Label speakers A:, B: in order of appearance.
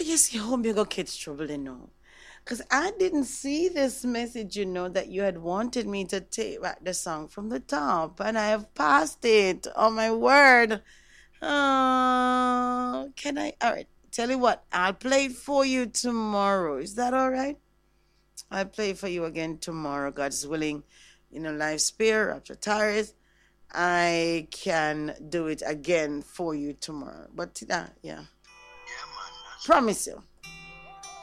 A: you see how me go catch trouble, you know? Because I didn't see this message, you know, that you had wanted me to take back the song from the top, and I have passed it. Oh, my word. Can I? All right. Tell you what, I'll play it for you tomorrow. Is that all right? I'll play it for you again tomorrow, God's willing. You know, life spare after tires. I can do it again for you tomorrow. But yeah. Promise you.